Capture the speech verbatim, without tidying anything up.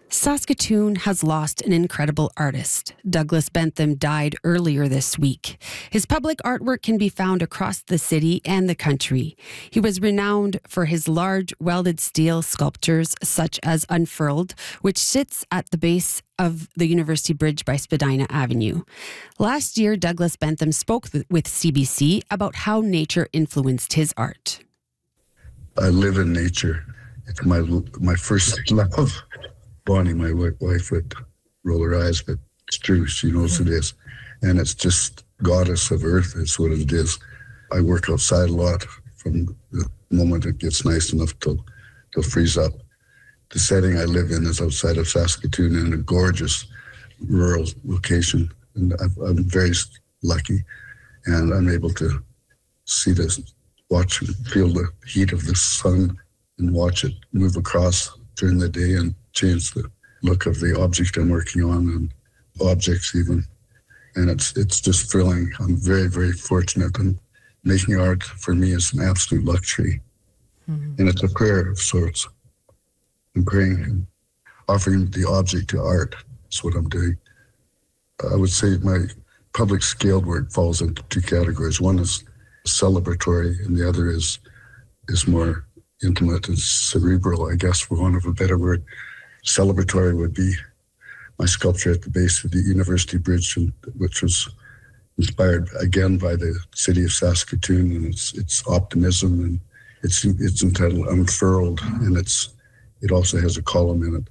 Saskatoon has lost an incredible artist. Douglas Bentham died earlier this week. His public artwork can be found across the city and the country. He was renowned for his large welded steel sculptures such as Unfurled, which sits at the base of the University Bridge by Spadina Avenue. Last year, Douglas Bentham spoke with C B C about how nature influenced his art. I live in nature. It's my my first love. Bonnie, my wife, would roll her eyes, but it's true. She knows it is. And it's just goddess of earth is what it is. I work outside a lot from the moment it gets nice enough till, till freeze up. The setting I live in is outside of Saskatoon in a gorgeous rural location. And I'm very lucky. And I'm able to see this, watch and feel the heat of the sun and watch it move across during the day and change the look of the object I'm working on and objects even. And it's it's just thrilling. I'm very, very fortunate, and making art for me is an absolute luxury. Mm-hmm. And it's a prayer of sorts. I'm praying and offering the object to art. That's what I'm doing. I would say my public scaled work falls into two categories. One is celebratory and the other is is more intimate and cerebral, I guess, for want of a better word. Celebratory would be my sculpture at the base of the University Bridge, which was inspired again by the city of Saskatoon and its its optimism, and it's it's entitled Unfurled, and it's it also has a column in it